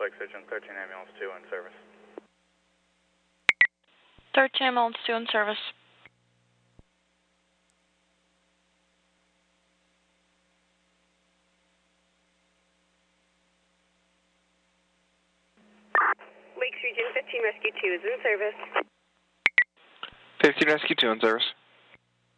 Lakes Region 13 Ambulance 2 in service. 13 Ambulance 2 in service. Lakes Region 15 Rescue 2 is in service. 15 Rescue 2 in service.